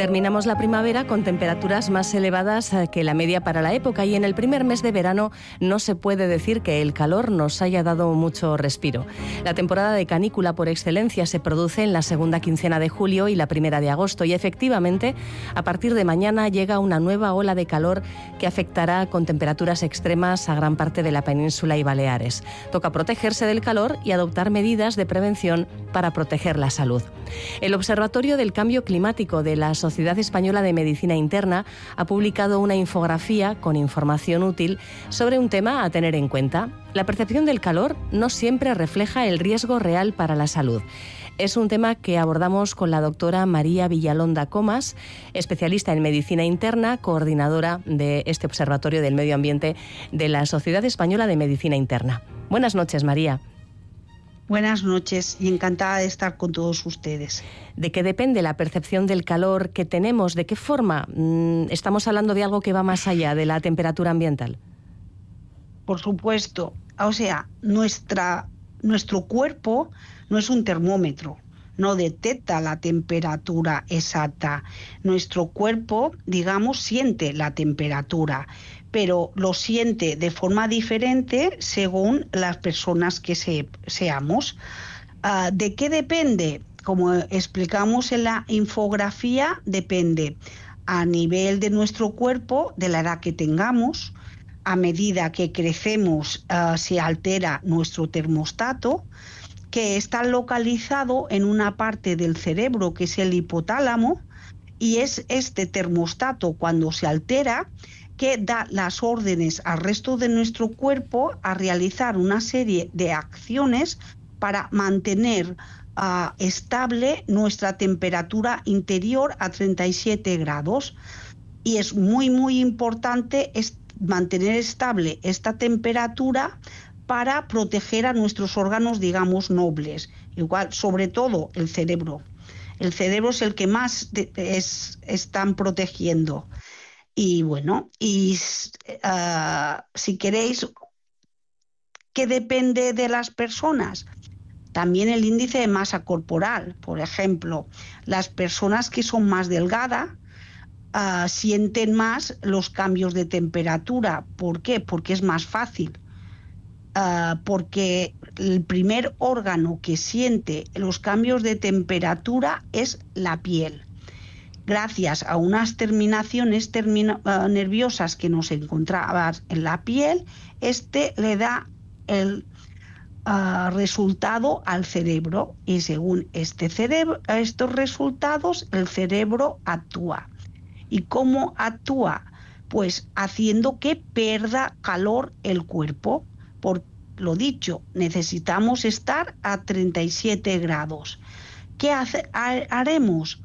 Terminamos la primavera con temperaturas más elevadas que la media para la época y en el primer mes de verano no se puede decir que el calor nos haya dado mucho respiro. La temporada de canícula por excelencia se produce en la segunda quincena de julio y la primera de agosto y efectivamente a partir de mañana llega una nueva ola de calor que afectará con temperaturas extremas a gran parte de la península y Baleares. Toca protegerse del calor y adoptar medidas de prevención para proteger la salud. El Observatorio del Cambio Climático de la Sociedad Española de Medicina Interna ha publicado una infografía con información útil sobre un tema a tener en cuenta. La percepción del calor no siempre refleja el riesgo real para la salud. Es un tema que abordamos con la doctora María Villalonda Comas, especialista en medicina interna, coordinadora de este Observatorio del Medio Ambiente de la Sociedad Española de Medicina Interna. Buenas noches, María. Buenas noches y encantada de estar con todos ustedes. ¿De qué depende la percepción del calor que tenemos? ¿De qué forma estamos hablando de algo que va más allá de la temperatura ambiental? Por supuesto, o sea, nuestro cuerpo no es un termómetro, no detecta la temperatura exacta. Nuestro cuerpo, digamos, siente la temperatura, pero lo siente de forma diferente según las personas que seamos. ¿De qué depende? Como explicamos en la infografía, depende a nivel de nuestro cuerpo, de la edad que tengamos. A medida que crecemos se altera nuestro termostato, que está localizado en una parte del cerebro que es el hipotálamo, y es este termostato cuando se altera que da las órdenes al resto de nuestro cuerpo a realizar una serie de acciones para mantener estable nuestra temperatura interior a 37 grados. Y es muy, muy importante mantener estable esta temperatura para proteger a nuestros órganos, digamos, nobles. Igual, sobre todo el cerebro. El cerebro es el que más están protegiendo. Y bueno, si queréis, ¿qué depende de las personas? También el índice de masa corporal. Por ejemplo, las personas que son más delgadas sienten más los cambios de temperatura. ¿Por qué? Porque es más fácil. Porque el primer órgano que siente los cambios de temperatura es la piel. Gracias a unas terminaciones nerviosas que nos encontraban en la piel, le da el resultado al cerebro y según estos resultados el cerebro actúa. ¿Y cómo actúa? Pues haciendo que pierda calor el cuerpo. Por lo dicho, necesitamos estar a 37 grados. ¿Qué haremos?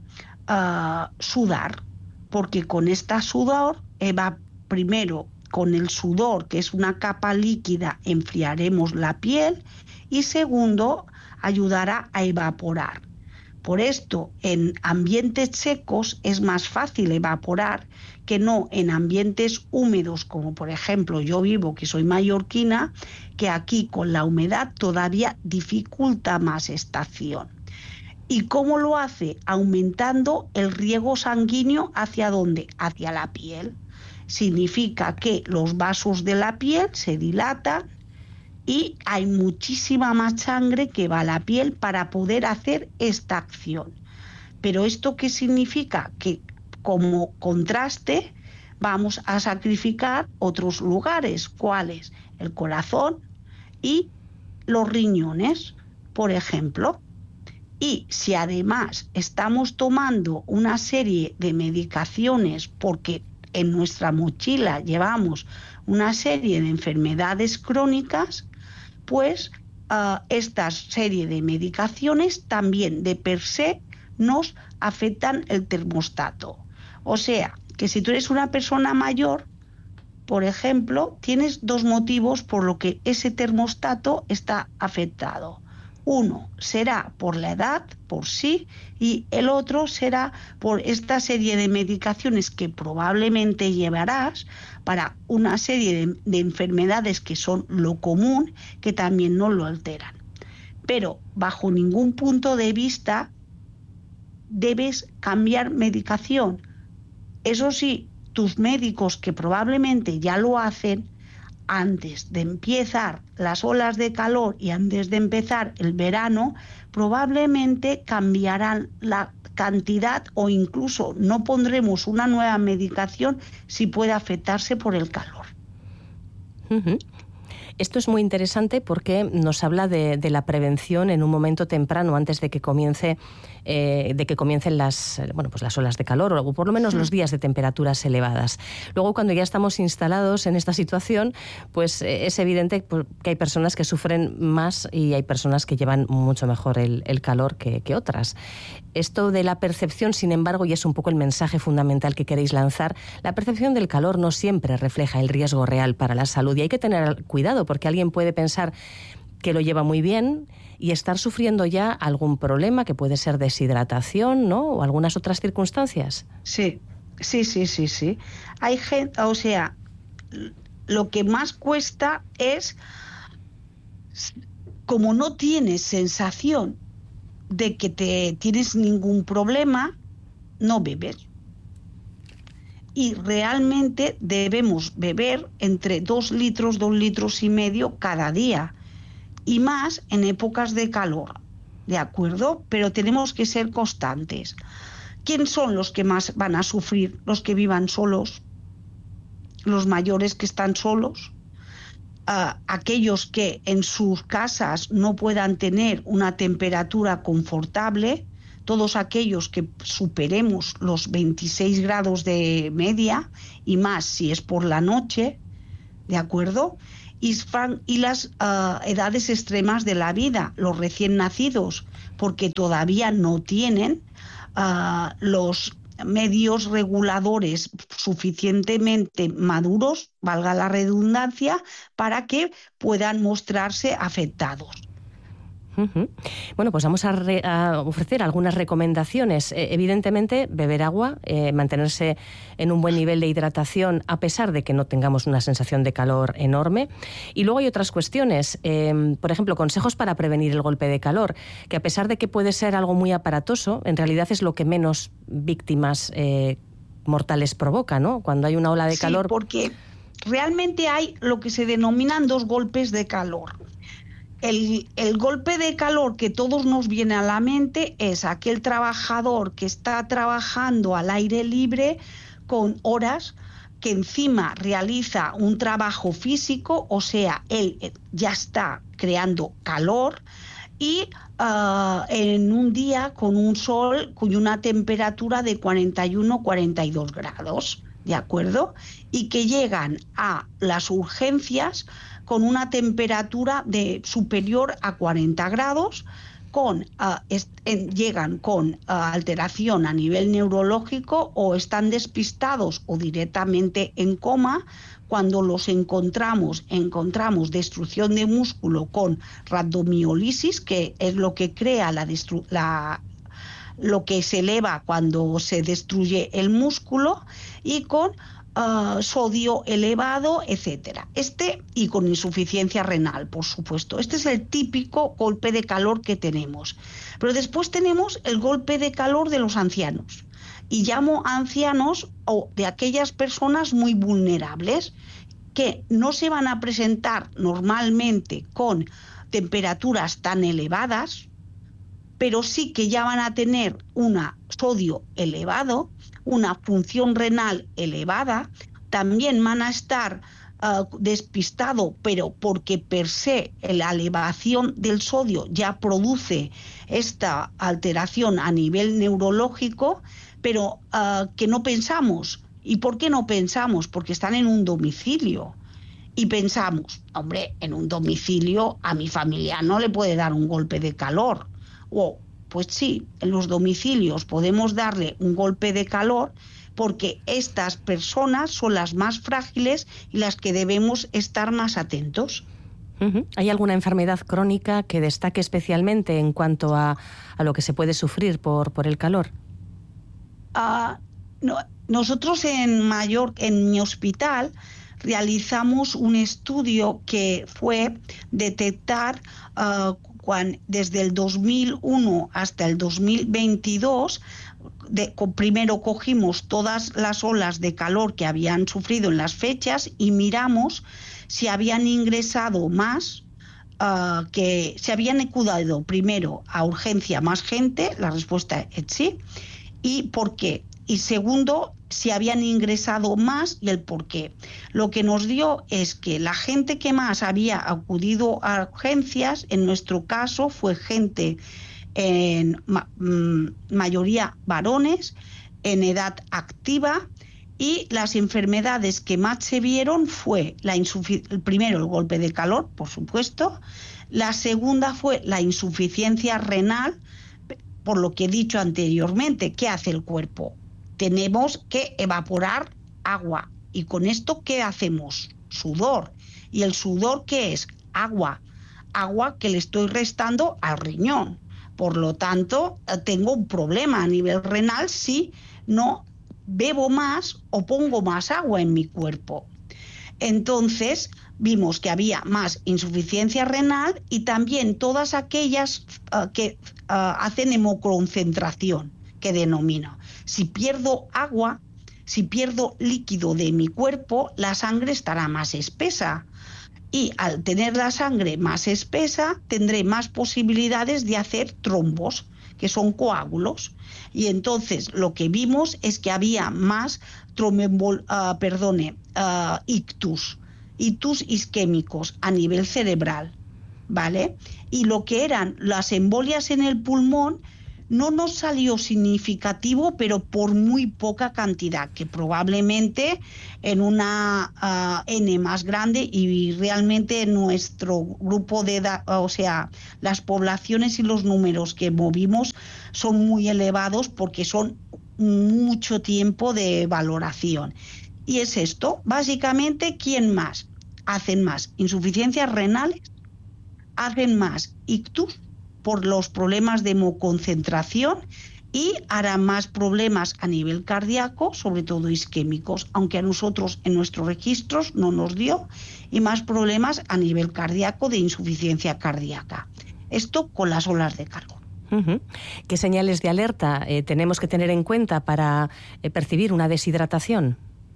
Sudar, porque con esta sudor primero con el sudor, que es una capa líquida, enfriaremos la piel y segundo, ayudará a evaporar. Por esto, en ambientes secos es más fácil evaporar que no en ambientes húmedos, como por ejemplo yo vivo, que soy mallorquina, que aquí con la humedad todavía dificulta más esta acción. ¿Y cómo lo hace? Aumentando el riego sanguíneo ¿hacia dónde? Hacia la piel. Significa que los vasos de la piel se dilatan y hay muchísima más sangre que va a la piel para poder hacer esta acción. Pero ¿esto qué significa? Que como contraste vamos a sacrificar otros lugares. ¿Cuáles? El corazón y los riñones, por ejemplo. Y si además estamos tomando una serie de medicaciones porque en nuestra mochila llevamos una serie de enfermedades crónicas, pues esta serie de medicaciones también de per se nos afectan el termostato. O sea, que si tú eres una persona mayor, por ejemplo, tienes dos motivos por lo que ese termostato está afectado. Uno será por la edad, por sí, y el otro será por esta serie de medicaciones que probablemente llevarás para una serie de enfermedades que son lo común, que también no lo alteran. Pero bajo ningún punto de vista debes cambiar medicación. Eso sí, tus médicos, que probablemente ya lo hacen, antes de empezar las olas de calor y antes de empezar el verano, probablemente cambiarán la cantidad o incluso no pondremos una nueva medicación si puede afectarse por el calor. Uh-huh. Esto es muy interesante porque nos habla de la prevención en un momento temprano, antes de que comiencen las olas de calor, o por lo menos los días de temperaturas elevadas. Luego, cuando ya estamos instalados en esta situación, pues es evidente que hay personas que sufren más y hay personas que llevan mucho mejor el calor que otras. Esto de la percepción, sin embargo, y es un poco el mensaje fundamental que queréis lanzar, la percepción del calor no siempre refleja el riesgo real para la salud y hay que tener cuidado, porque alguien puede pensar que lo lleva muy bien y estar sufriendo ya algún problema que puede ser deshidratación, ¿no? O algunas otras circunstancias. Sí. Hay gente, o sea, lo que más cuesta es, como no tienes sensación de que tienes ningún problema, no bebes. Y realmente debemos beber entre 2 litros, 2 litros y medio cada día. Y más en épocas de calor, ¿de acuerdo? Pero tenemos que ser constantes. ¿Quién son los que más van a sufrir? Los que vivan solos, los mayores que están solos, aquellos que en sus casas no puedan tener una temperatura confortable, todos aquellos que superemos los 26 grados de media y más si es por la noche, ¿de acuerdo? Y las edades extremas de la vida, los recién nacidos, porque todavía no tienen los medios reguladores suficientemente maduros, valga la redundancia, para que puedan mostrarse afectados. Uh-huh. Bueno, pues vamos a ofrecer algunas recomendaciones. Evidentemente, beber agua, mantenerse en un buen nivel de hidratación a pesar de que no tengamos una sensación de calor enorme. Y luego hay otras cuestiones, por ejemplo, consejos para prevenir el golpe de calor, que a pesar de que puede ser algo muy aparatoso, en realidad es lo que menos víctimas mortales provoca, ¿no? Cuando hay una ola de calor. Sí, porque realmente hay lo que se denominan 2 golpes de calor. El golpe de calor que todos nos viene a la mente es aquel trabajador que está trabajando al aire libre con horas, que encima realiza un trabajo físico, o sea, él ya está creando calor y en un día con un sol con una temperatura de 41-42 grados, ¿de acuerdo? Y que llegan a las urgencias con una temperatura superior a 40 grados, llegan con alteración a nivel neurológico o están despistados o directamente en coma. Cuando los encontramos destrucción de músculo con rabdomiólisis, que es lo que crea lo que se eleva cuando se destruye el músculo, y con sodio elevado, etcétera. Y con insuficiencia renal, por supuesto. Este es el típico golpe de calor que tenemos. Pero después tenemos el golpe de calor de los ancianos. Y llamo ancianos o de aquellas personas muy vulnerables que no se van a presentar normalmente con temperaturas tan elevadas, pero sí que ya van a tener un sodio elevado, una función renal elevada, también van a estar despistados, pero porque per se la elevación del sodio ya produce esta alteración a nivel neurológico, pero que no pensamos. ¿Y por qué no pensamos? Porque están en un domicilio. Y pensamos, hombre, en un domicilio a mi familia no le puede dar un golpe de calor. Pues sí, en los domicilios podemos darle un golpe de calor porque estas personas son las más frágiles y las que debemos estar más atentos. Uh-huh. ¿Hay alguna enfermedad crónica que destaque especialmente en cuanto a lo que se puede sufrir por el calor? No, nosotros en mi hospital realizamos un estudio que fue detectar desde el 2001 hasta el 2022, primero cogimos todas las olas de calor que habían sufrido en las fechas y miramos si habían ingresado más, que se habían acudado primero a urgencia más gente, la respuesta es sí, y por qué. Y segundo, si habían ingresado más y el por qué. Lo que nos dio es que la gente que más había acudido a urgencias, en nuestro caso, fue gente en mayoría varones, en edad activa, y las enfermedades que más se vieron fue primero el golpe de calor, por supuesto, la segunda fue la insuficiencia renal, por lo que he dicho anteriormente. ¿Qué hace el cuerpo? Tenemos que evaporar agua, y con esto ¿qué hacemos? Sudor. ¿Y el sudor qué es? Agua que le estoy restando al riñón. Por lo tanto, tengo un problema a nivel renal si no bebo más o pongo más agua en mi cuerpo. Entonces, vimos que había más insuficiencia renal y también todas aquellas que hacen hemoconcentración, que denomino. Si pierdo agua, si pierdo líquido de mi cuerpo, la sangre estará más espesa. Y al tener la sangre más espesa, tendré más posibilidades de hacer trombos, que son coágulos. Y entonces lo que vimos es que había más ictus isquémicos a nivel cerebral, ¿vale? Y lo que eran las embolias en el pulmón no nos salió significativo, pero por muy poca cantidad, que probablemente en una N más grande, y realmente nuestro grupo de edad, o sea, las poblaciones y los números que movimos son muy elevados porque son mucho tiempo de valoración. Y es esto, básicamente, ¿quién más? Hacen más insuficiencias renales, hacen más ictus, por los problemas de hemoconcentración, y hará más problemas a nivel cardíaco, sobre todo isquémicos, aunque a nosotros en nuestros registros no nos dio, y más problemas a nivel cardíaco de insuficiencia cardíaca. Esto con las olas de calor. ¿Qué señales de alerta tenemos que tener en cuenta para percibir una deshidratación?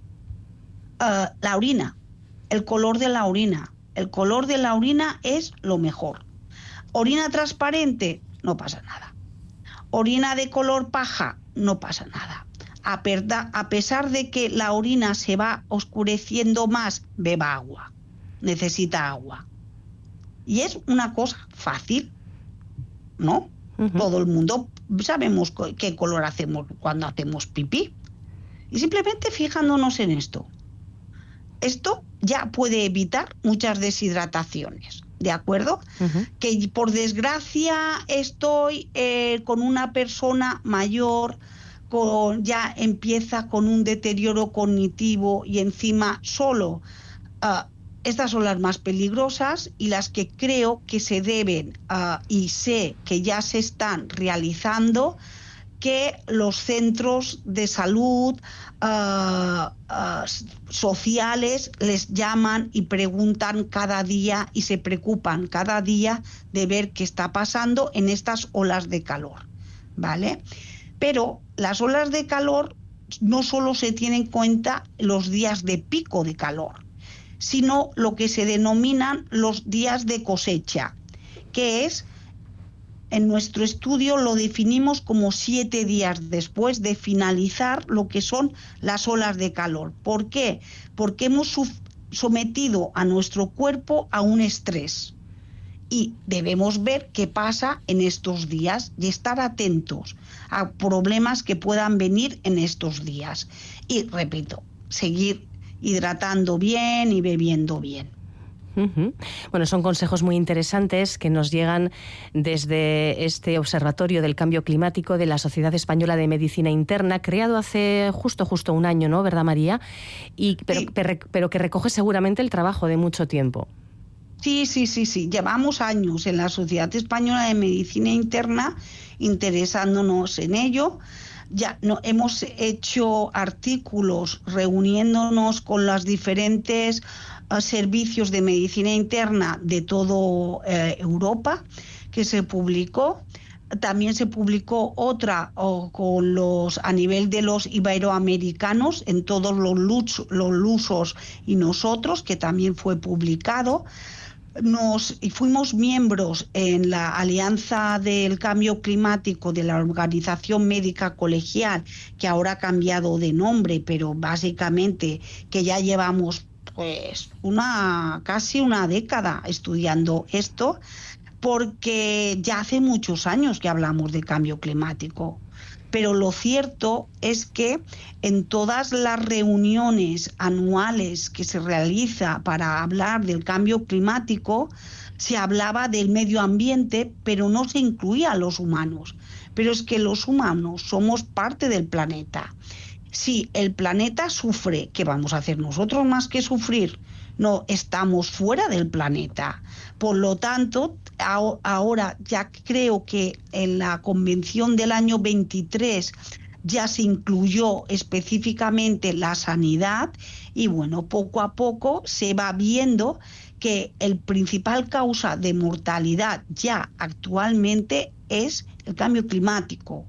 La orina, el color de la orina. El color de la orina es lo mejor. Orina transparente, no pasa nada. Orina de color paja, no pasa nada. A pesar de que la orina se va oscureciendo más, beba agua. Necesita agua. Y es una cosa fácil, ¿no? Todo el mundo sabemos qué color hacemos cuando hacemos pipí. Y simplemente fijándonos en esto. Esto ya puede evitar muchas deshidrataciones. ¿De acuerdo? Que por desgracia estoy con una persona mayor, ya empieza con un deterioro cognitivo y encima solo. Estas son las más peligrosas y las que creo que se deben, y sé que ya se están realizando, que los centros de salud sociales les llaman y preguntan cada día y se preocupan cada día de ver qué está pasando en estas olas de calor, ¿vale? Pero las olas de calor no solo se tienen en cuenta los días de pico de calor, sino lo que se denominan los días de cosecha, que es, en nuestro estudio lo definimos como 7 días después de finalizar lo que son las olas de calor. ¿Por qué? Porque hemos sometido a nuestro cuerpo a un estrés y debemos ver qué pasa en estos días y estar atentos a problemas que puedan venir en estos días. Y repito, seguir hidratando bien y bebiendo bien. Bueno, son consejos muy interesantes que nos llegan desde este Observatorio del Cambio Climático de la Sociedad Española de Medicina Interna, creado hace justo un año, ¿no? ¿Verdad, María? Pero que recoge seguramente el trabajo de mucho tiempo. Sí. Llevamos años en la Sociedad Española de Medicina Interna interesándonos en ello. Ya hemos hecho artículos reuniéndonos con las diferentes servicios de medicina interna de toda Europa, que se publicó. También se publicó otra a nivel de los iberoamericanos, en todos los lusos y nosotros, que también fue publicado. Y fuimos miembros en la Alianza del Cambio Climático de la Organización Médica Colegial, que ahora ha cambiado de nombre, pero básicamente que ya llevamos pues casi una década estudiando esto, porque ya hace muchos años que hablamos de cambio climático. Pero lo cierto es que en todas las reuniones anuales que se realiza para hablar del cambio climático, se hablaba del medio ambiente, pero no se incluía a los humanos. Pero es que los humanos somos parte del planeta. Si el planeta sufre, ¿qué vamos a hacer nosotros más que sufrir? No, estamos fuera del planeta. Por lo tanto, ahora ya creo que en la convención del año 23 ya se incluyó específicamente la sanidad y bueno, poco a poco se va viendo que el principal causa de mortalidad ya actualmente es el cambio climático.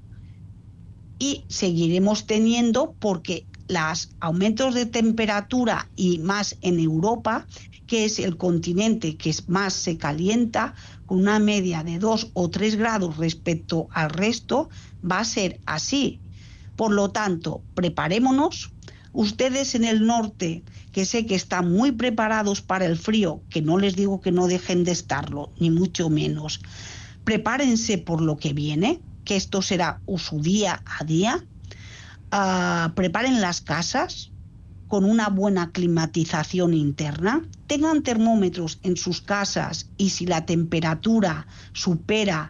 Y seguiremos teniendo porque los aumentos de temperatura y más en Europa, que es el continente que más se calienta, con una media de 2 o 3 grados respecto al resto, va a ser así. Por lo tanto, preparémonos. Ustedes en el norte, que sé que están muy preparados para el frío, que no les digo que no dejen de estarlo, ni mucho menos. Prepárense por lo que viene, que esto será su día a día. Preparen las casas con una buena climatización interna, tengan termómetros en sus casas y si la temperatura supera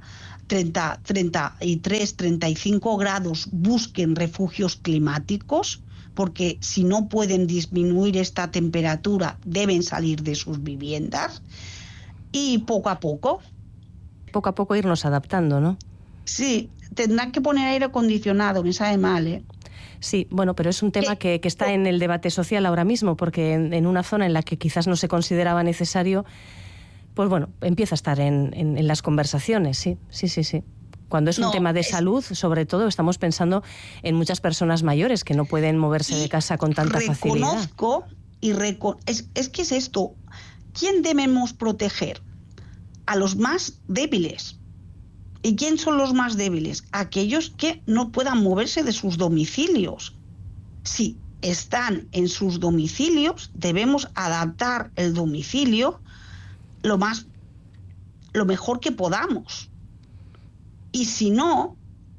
33, 35 grados, busquen refugios climáticos, porque si no pueden disminuir esta temperatura, deben salir de sus viviendas y poco a poco irnos adaptando, ¿no? Sí, tendrán que poner aire acondicionado, me sabe mal, ¿eh? Sí, bueno, pero es un tema que está en el debate social ahora mismo, porque en una zona en la que quizás no se consideraba necesario, pues bueno, empieza a estar en las conversaciones, sí. Cuando es un tema de salud, sobre todo, estamos pensando en muchas personas mayores que no pueden moverse de casa con tanta facilidad. Reconozco es que es esto. ¿Quién debemos proteger? A los más débiles. ¿Y quién son los más débiles? Aquellos que no puedan moverse de sus domicilios. Si están en sus domicilios, debemos adaptar el domicilio lo mejor que podamos. Y si no,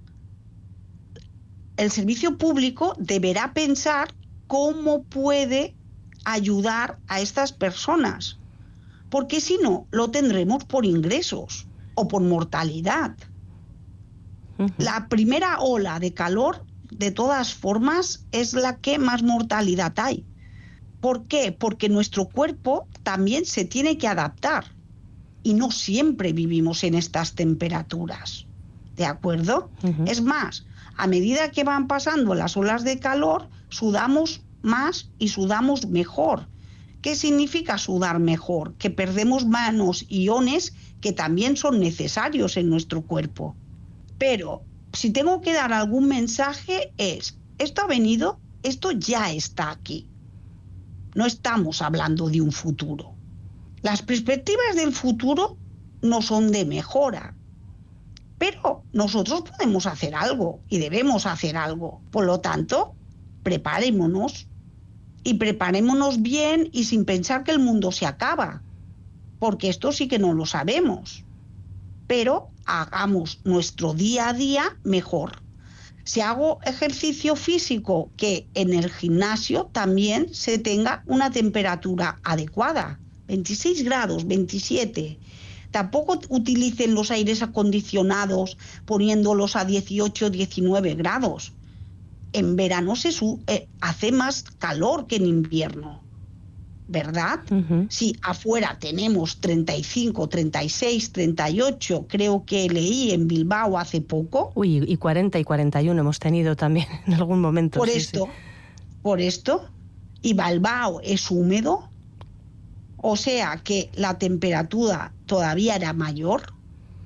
el servicio público deberá pensar cómo puede ayudar a estas personas, porque si no, lo tendremos por ingresos o por mortalidad. La primera ola de calor, de todas formas, es la que más mortalidad hay. ¿Por qué? Porque nuestro cuerpo también se tiene que adaptar y no siempre vivimos en estas temperaturas. ¿De acuerdo? Es más, a medida que van pasando las olas de calor, sudamos más y sudamos mejor. ¿Qué significa sudar mejor? Que perdemos menos iones que también son necesarios en nuestro cuerpo. Pero si tengo que dar algún mensaje esto ha venido, esto ya está aquí. No estamos hablando de un futuro. Las perspectivas del futuro no son de mejora, pero nosotros podemos hacer algo y debemos hacer algo. Por lo tanto, preparémonos y preparémonos bien y sin pensar que el mundo se acaba, porque esto sí que no lo sabemos. Pero hagamos nuestro día a día mejor. Si hago ejercicio físico, que en el gimnasio también se tenga una temperatura adecuada, 26 grados, 27. Tampoco utilicen los aires acondicionados poniéndolos a 18, 19 grados. En verano hace más calor que en invierno, ¿verdad? Si afuera tenemos 35, 36, 38, creo que leí en Bilbao hace poco. Uy, y 40 y 41 hemos tenido también en algún momento. Por esto, y Bilbao es húmedo, o sea que la temperatura todavía era mayor.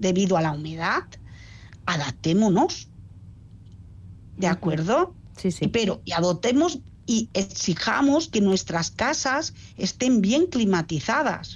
debido a la humedad, adaptémonos. ¿De acuerdo? Sí, sí. Pero y adoptemos y exijamos que nuestras casas estén bien climatizadas.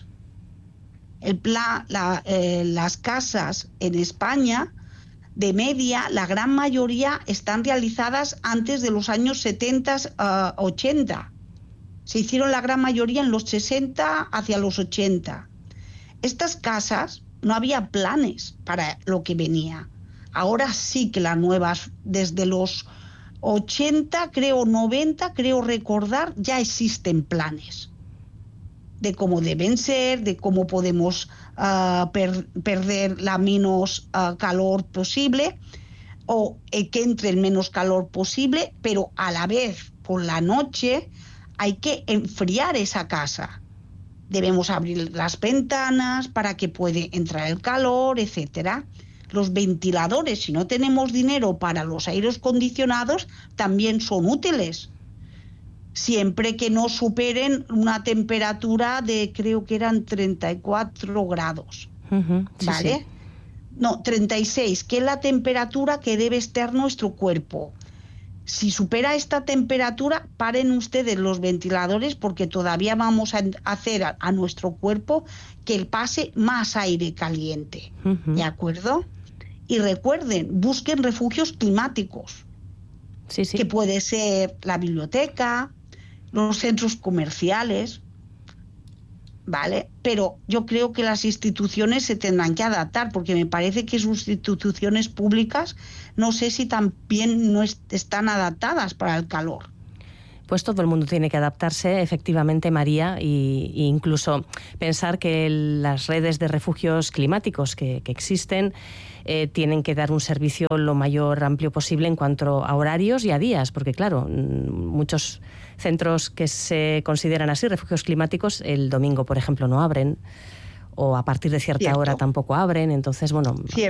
Las casas en España, de media, la gran mayoría están realizadas antes de los años 70, 80. Se hicieron la gran mayoría en los 60 hacia los 80. Estas casas no había planes para lo que venía. Ahora sí que las nuevas, desde los 80, creo 90, creo recordar, ya existen planes de cómo deben ser, de cómo podemos perder la menos calor posible o que entre el menos calor posible, pero a la vez por la noche hay que enfriar esa casa. Debemos abrir las ventanas para que pueda entrar el calor, etcétera. Los ventiladores, si no tenemos dinero para los aires acondicionados, también son útiles, siempre que no superen una temperatura de, creo que eran 34 grados, Sí, ¿vale? sí. No, 36, que es la temperatura que debe estar nuestro cuerpo. Si supera esta temperatura, paren ustedes los ventiladores porque todavía vamos a hacer a nuestro cuerpo que pase más aire caliente, ¿de acuerdo? Y recuerden, busquen refugios climáticos, Sí, sí. que puede ser la biblioteca, los centros comerciales, ¿vale? Pero yo creo que las instituciones se tendrán que adaptar, porque me parece que sus instituciones públicas, no sé si también no están adaptadas para el calor. Pues todo el mundo tiene que adaptarse, efectivamente, María, y incluso pensar que las redes de refugios climáticos que existen tienen que dar un servicio lo mayor amplio posible en cuanto a horarios y a días, porque claro, muchos centros que se consideran así, refugios climáticos, el domingo, por ejemplo, no abren, o a partir de cierta hora tampoco abren. Entonces, bueno,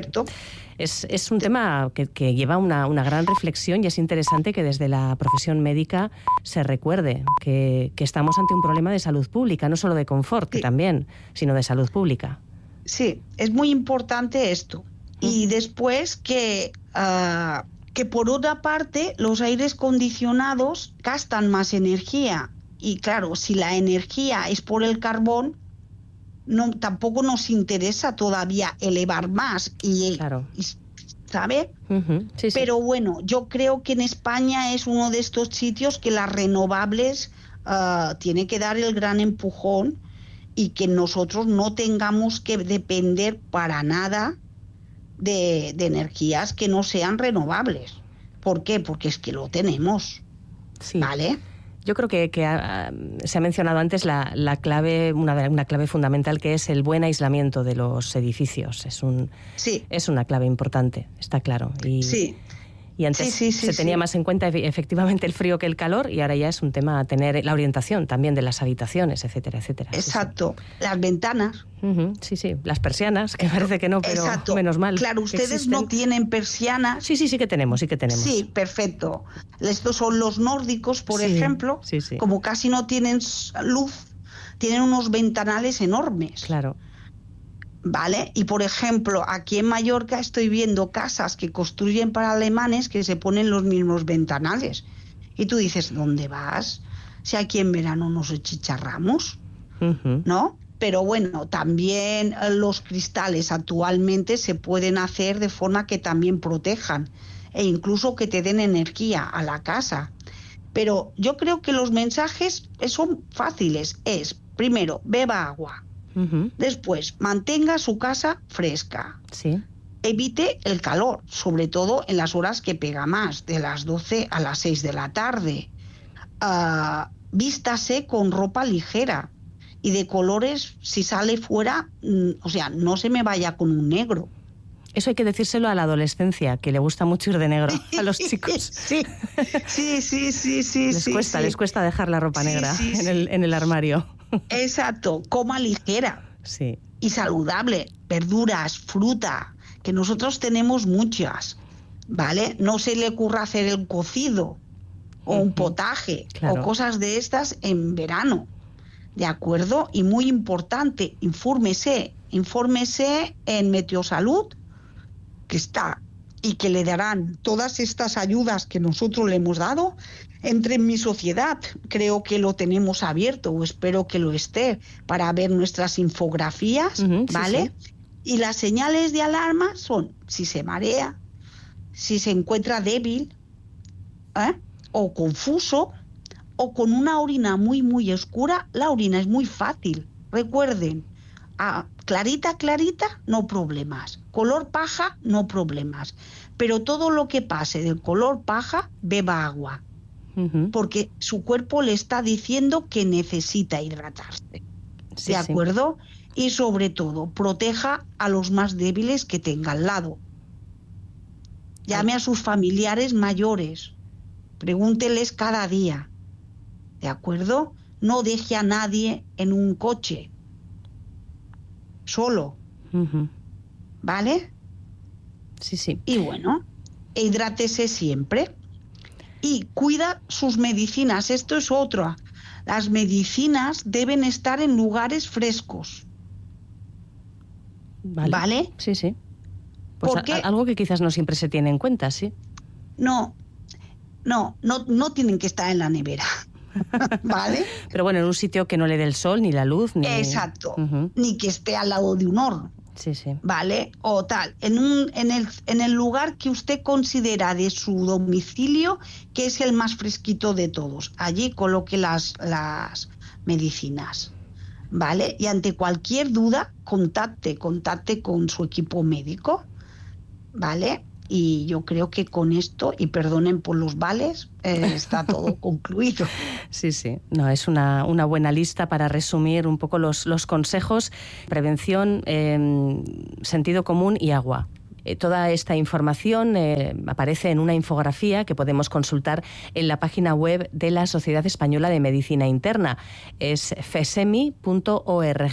es un tema que lleva una gran reflexión, y es interesante que desde la profesión médica se recuerde que estamos ante un problema de salud pública, no solo de confort, que también, sino de salud pública. Sí, es muy importante esto. Y después que por otra parte los aires acondicionados gastan más energía. Y claro, si la energía es por el carbón, tampoco nos interesa todavía elevar más. ¿Sabe? Sí, sí. Pero bueno, yo creo que en España es uno de estos sitios que las renovables tiene que dar el gran empujón, y que nosotros no tengamos que depender para nada de energías que no sean renovables. ¿Por qué? Porque es que lo tenemos. Sí. ¿Vale? Yo creo que se ha mencionado antes la clave, una clave fundamental, que es el buen aislamiento de los edificios. Es una clave importante, está claro. Y antes se tenía más en cuenta efectivamente el frío que el calor, y ahora ya es un tema tener la orientación también de las habitaciones, etcétera, etcétera. Exacto. Sí, sí. Las ventanas. Sí, sí. Las persianas, que parece que no, pero menos mal. Claro, ustedes no tienen persianas. Sí que tenemos. Sí, perfecto. Estos son los nórdicos, por ejemplo. Sí, sí. Como casi no tienen luz, tienen unos ventanales enormes. Claro. ¿Vale? Y por ejemplo, aquí en Mallorca estoy viendo casas que construyen para alemanes que se ponen los mismos ventanales. Y tú dices, ¿dónde vas? Si aquí en verano nos achicharramos, ¿no? Pero bueno, también los cristales actualmente se pueden hacer de forma que también protejan e incluso que te den energía a la casa. Pero yo creo que los mensajes son fáciles. Primero, beba agua. Después, mantenga su casa fresca. Sí. Evite el calor, sobre todo en las horas que pega más, de las 12 a las 6 de la tarde. Vístase con ropa ligera y de colores, si sale fuera, o sea, no se me vaya con un negro. Eso hay que decírselo a la adolescencia, que le gusta mucho ir de negro a los chicos. Sí. Les cuesta dejar la ropa negra en el armario. Exacto, coma ligera y saludable, verduras, fruta, que nosotros tenemos muchas, ¿vale? No se le ocurra hacer el cocido o un potaje o cosas de estas en verano, ¿de acuerdo? Y muy importante, infórmese infórmese en Meteosalud, que está, y que le darán todas estas ayudas que nosotros le hemos dado. Entre en Mi Sociedad, creo que lo tenemos abierto, o espero que lo esté, para ver nuestras infografías, ¿vale? Sí. Y las señales de alarma son si se marea, si se encuentra débil, o confuso, o con una orina muy, muy oscura. La orina es muy fácil, recuerden, clarita, clarita, no problemas. Color paja, no problemas. Pero todo lo que pase del color paja, beba agua. Porque su cuerpo le está diciendo que necesita hidratarse. Sí, ¿de acuerdo? Sí. Y sobre todo, proteja a los más débiles que tenga al lado. Llame a sus familiares mayores. Pregúnteles cada día. ¿De acuerdo? No deje a nadie en un coche solo. ¿Vale? Sí, sí. Y bueno, hidrátese siempre. Y cuida sus medicinas. Esto es otra. Las medicinas deben estar en lugares frescos. ¿Vale? Sí, sí. Pues algo que quizás no siempre se tiene en cuenta, ¿sí? No tienen que estar en la nevera. ¿Vale? Pero bueno, en un sitio que no le dé el sol, ni la luz, ni... Exacto. Ni que esté al lado de un horno. Sí, sí. ¿Vale? O tal. En el lugar que usted considera de su domicilio, que es el más fresquito de todos. Allí coloque las medicinas. ¿Vale? Y ante cualquier duda, contacte con su equipo médico. ¿Vale? Y yo creo que con esto, y perdonen por los vales, está todo concluido. Sí, sí. No, es una buena lista para resumir un poco los consejos. Prevención, sentido común y agua. Toda esta información aparece en una infografía que podemos consultar en la página web de la Sociedad Española de Medicina Interna. Es fesemi.org,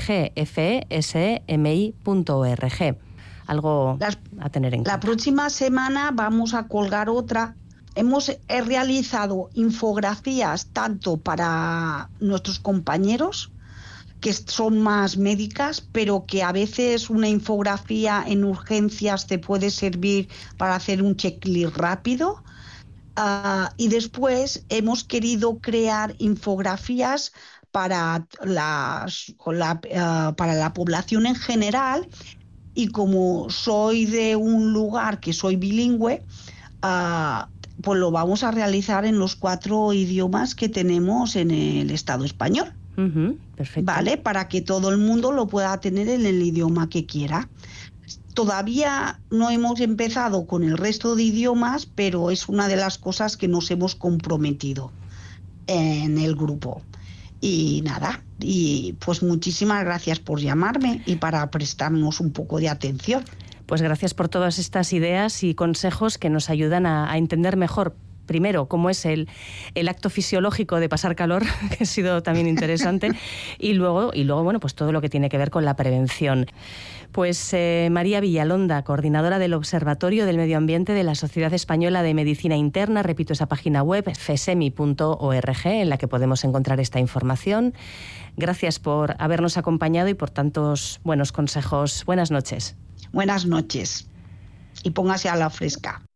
fesemi.org. Algo a tener en cuenta. La próxima semana vamos a colgar otra. He realizado infografías tanto para nuestros compañeros, que son más médicas, pero que a veces una infografía en urgencias te puede servir para hacer un checklist rápido. Y después hemos querido crear infografías para la población en general. Y como soy de un lugar que soy bilingüe, pues lo vamos a realizar en los 4 idiomas que tenemos en el Estado español. Perfecto. ¿Vale? Para que todo el mundo lo pueda tener en el idioma que quiera. Todavía no hemos empezado con el resto de idiomas, pero es una de las cosas que nos hemos comprometido en el grupo. Y nada, y pues muchísimas gracias por llamarme y para prestarnos un poco de atención. Pues gracias por todas estas ideas y consejos que nos ayudan a entender mejor, primero, cómo es el acto fisiológico de pasar calor, que ha sido también interesante, y luego, bueno, pues todo lo que tiene que ver con la prevención. Pues María Villalonda, coordinadora del Observatorio del Medio Ambiente de la Sociedad Española de Medicina Interna, repito esa página web, fesemi.org, en la que podemos encontrar esta información. Gracias por habernos acompañado y por tantos buenos consejos. Buenas noches. Buenas noches. Y póngase a la fresca.